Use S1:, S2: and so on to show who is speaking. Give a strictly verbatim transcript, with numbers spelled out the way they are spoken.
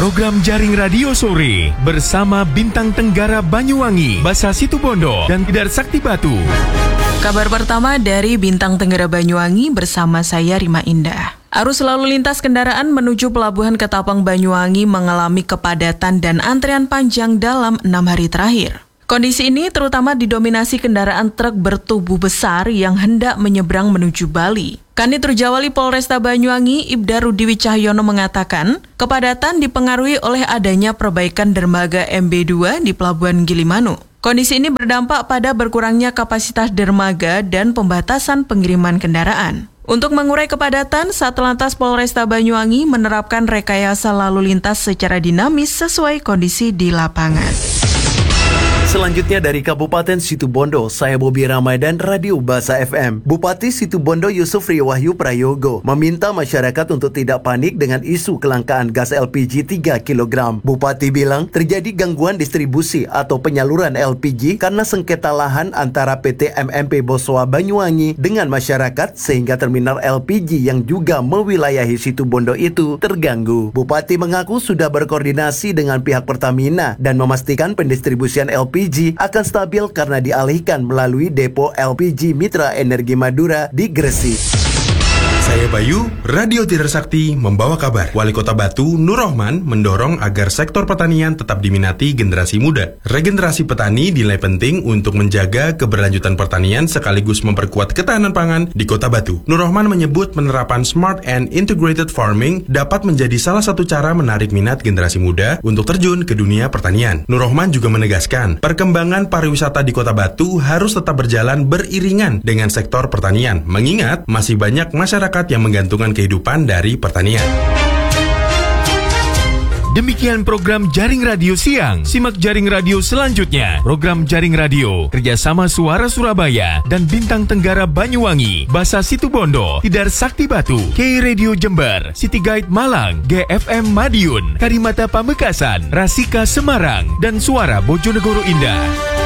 S1: Program Jaring Radio Sore bersama Bintang Tenggara Banyuwangi, Basa Situbondo, dan Tidar Sakti Batu.
S2: Kabar pertama dari Bintang Tenggara Banyuwangi bersama saya Rima Indah. Arus lalu lintas kendaraan menuju Pelabuhan Ketapang Banyuwangi mengalami kepadatan dan antrean panjang dalam enam hari terakhir. Kondisi ini terutama didominasi kendaraan truk bertubuh besar yang hendak menyeberang menuju Bali. Kanit Rujawali Polresta Banyuwangi, Ibda Rudiwi Cahyono mengatakan, kepadatan dipengaruhi oleh adanya perbaikan dermaga M B dua di Pelabuhan Gilimanuk. Kondisi ini berdampak pada berkurangnya kapasitas dermaga dan pembatasan pengiriman kendaraan. Untuk mengurai kepadatan, Satlantas Polresta Banyuwangi menerapkan rekayasa lalu lintas secara dinamis sesuai kondisi di lapangan.
S3: Selanjutnya dari Kabupaten Situbondo, saya Bobi Ramadan, Radio Basa F M. Bupati Situbondo Yusuf Riwahyu Prayogo meminta masyarakat untuk tidak panik dengan isu kelangkaan gas L P G tiga kilogram. Bupati bilang terjadi gangguan distribusi atau penyaluran L P G karena sengketa lahan antara P T M M P Boswa Banyuwangi dengan masyarakat sehingga terminal L P G yang juga mewilayahi Situbondo itu terganggu. Bupati mengaku sudah berkoordinasi dengan pihak Pertamina dan memastikan pendistribusian L P G akan stabil karena dialihkan melalui depo L P G Mitra Energi Madura di Gresik.
S4: Saya Bayu, Radio Tidar Sakti membawa kabar. Wali Kota Batu, Nur Rohman, mendorong agar sektor pertanian tetap diminati generasi muda. Regenerasi petani dinilai penting untuk menjaga keberlanjutan pertanian sekaligus memperkuat ketahanan pangan di Kota Batu. Nur Rohman menyebut penerapan Smart and Integrated Farming dapat menjadi salah satu cara menarik minat generasi muda untuk terjun ke dunia pertanian. Nur Rohman juga menegaskan, perkembangan pariwisata di Kota Batu harus tetap berjalan beriringan dengan sektor pertanian, mengingat masih banyak masyarakat yang menggantungkan kehidupan dari pertanian.
S1: Demikian program Jaring Radio Siang. Simak Jaring Radio selanjutnya. Program Jaring Radio kerjasama Suara Surabaya dan Bintang Tenggara Banyuwangi, Basa Situbondo, Tidar Sakti Batu, K Radio Jember, City Guide Malang, G F M Madiun, Karimata Pamekasan, Rasika Semarang, dan Suara Bojonegoro Indah.